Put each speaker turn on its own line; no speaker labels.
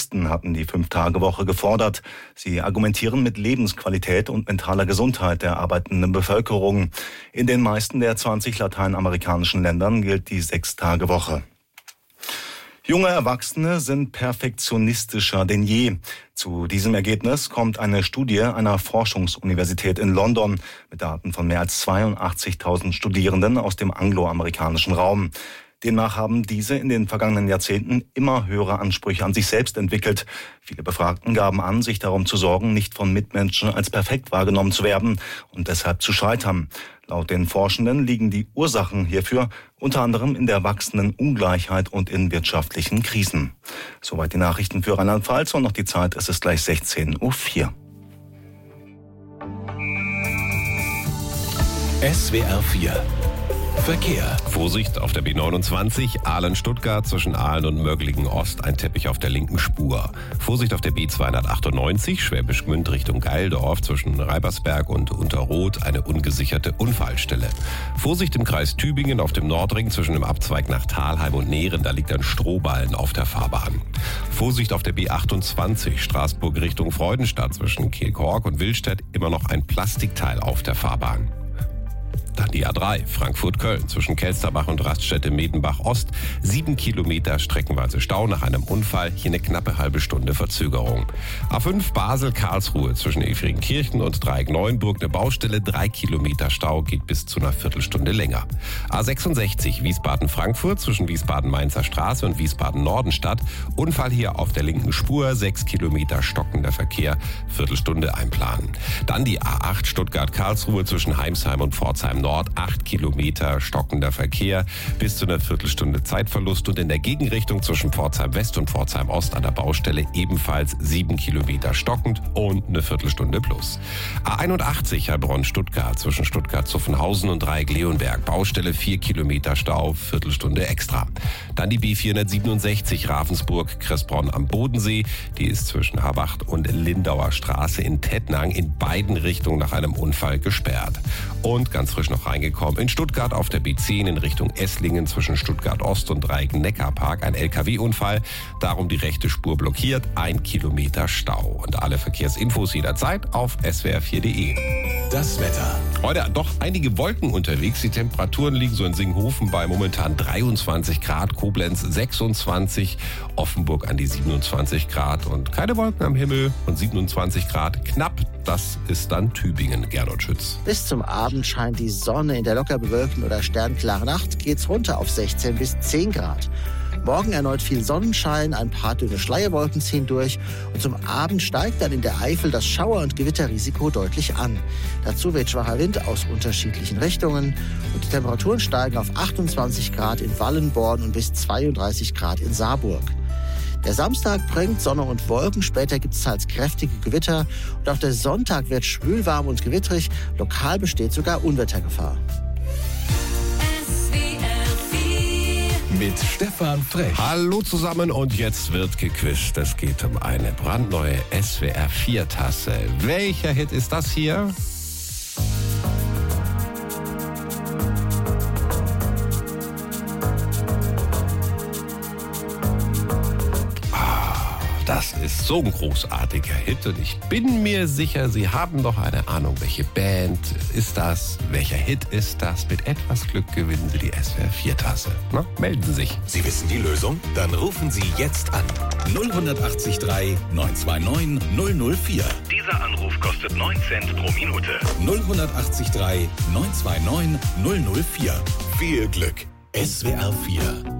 Aktivisten hatten die 5-Tage-Woche gefordert. Sie argumentieren mit Lebensqualität und mentaler Gesundheit der arbeitenden Bevölkerung. In den meisten der 20 lateinamerikanischen Ländern gilt die 6-Tage-Woche. Junge Erwachsene sind perfektionistischer denn je. Zu diesem Ergebnis kommt eine Studie einer Forschungsuniversität in London mit Daten von mehr als 82.000 Studierenden aus dem angloamerikanischen Raum. Demnach haben diese in den vergangenen Jahrzehnten immer höhere Ansprüche an sich selbst entwickelt. Viele Befragten gaben an, sich darum zu sorgen, nicht von Mitmenschen als perfekt wahrgenommen zu werden und deshalb zu scheitern. Laut den Forschenden liegen die Ursachen hierfür unter anderem in der wachsenden Ungleichheit und in wirtschaftlichen Krisen. Soweit die Nachrichten für Rheinland-Pfalz und noch die Zeit, es ist gleich 16:04 Uhr.
SWR 4 Verkehr.
Vorsicht auf der B29, Aalen-Stuttgart zwischen Aalen und Möglingen-Ost, ein Teppich auf der linken Spur. Vorsicht auf der B298, Schwäbisch Gmünd Richtung Geildorf zwischen Reibersberg und Unterroth, eine ungesicherte Unfallstelle. Vorsicht im Kreis Tübingen auf dem Nordring zwischen dem Abzweig nach Thalheim und Nehren, da liegt ein Strohballen auf der Fahrbahn. Vorsicht auf der B28, Straßburg Richtung Freudenstadt zwischen Kehlkork und Willstedt, immer noch ein Plastikteil auf der Fahrbahn. Dann die A3, Frankfurt-Köln, zwischen Kelsterbach und Raststätte-Medenbach-Ost. 7 Kilometer streckenweise Stau nach einem Unfall, hier eine knappe halbe Stunde Verzögerung. A5, Basel-Karlsruhe, zwischen Efringkirchen und Dreieck-Neuenburg, eine Baustelle, 3 Kilometer Stau, geht bis zu einer Viertelstunde länger. A66, Wiesbaden-Frankfurt, zwischen Wiesbaden-Mainzer Straße und Wiesbaden-Nordenstadt. Unfall hier auf der linken Spur, 6 Kilometer stockender Verkehr, Viertelstunde einplanen. Dann die A8, Stuttgart-Karlsruhe, zwischen Heimsheim und Pforzheim-Nord, 8 Kilometer stockender Verkehr, bis zu einer Viertelstunde Zeitverlust und in der Gegenrichtung zwischen Pforzheim West und Pforzheim Ost an der Baustelle ebenfalls 7 Kilometer stockend und eine Viertelstunde plus. A81 Heilbronn-Stuttgart zwischen Stuttgart-Zuffenhausen und Dreieck-Leonberg, Baustelle 4 Kilometer Stau, Viertelstunde extra. Dann die B467 Ravensburg-Kressbronn am Bodensee, die ist zwischen Habacht und Lindauer Straße in Tettnang in beiden Richtungen nach einem Unfall gesperrt. Und ganz frisch noch reingekommen in Stuttgart auf der B10 in Richtung Esslingen zwischen Stuttgart Ost und Dreieck-Neckarpark ein LKW-Unfall. Darum die rechte Spur blockiert, 1 Kilometer Stau. Und alle Verkehrsinfos jederzeit auf swr4.de.
Das Wetter.
Heute doch einige Wolken unterwegs. Die Temperaturen liegen so in Singhofen bei momentan 23 Grad, Koblenz 26, Offenburg an die 27 Grad und keine Wolken am Himmel und 27 Grad knapp. Das ist dann Tübingen, Gernot Schütz.
Bis zum Abend scheint die Sonne. In der locker bewölkten oder sternklaren Nacht geht's runter auf 16 bis 10 Grad. Morgen erneut viel Sonnenschein, ein paar dünne Schleierwolken ziehen durch und zum Abend steigt dann in der Eifel das Schauer- und Gewitterrisiko deutlich an. Dazu weht schwacher Wind aus unterschiedlichen Richtungen und die Temperaturen steigen auf 28 Grad in Wallenborn und bis 32 Grad in Saarburg. Der Samstag bringt Sonne und Wolken, später gibt es teils kräftige Gewitter und auch der Sonntag wird schwülwarm und gewitterig, lokal besteht sogar Unwettergefahr.
Mit Stefan Frech.
Hallo zusammen und jetzt wird gequist. Es geht um eine brandneue SWR 4 Tasse. Welcher Hit ist das hier? Das ist so ein großartiger Hit und ich bin mir sicher, Sie haben doch eine Ahnung, welche Band ist das, welcher Hit ist das. Mit etwas Glück gewinnen Sie die SWR 4 Tasse. Na, melden Sie sich.
Sie wissen die Lösung? Dann rufen Sie jetzt an. 0183 929 004.
Dieser Anruf kostet 9 Cent pro Minute.
0183 929 004. Viel Glück. SWR 4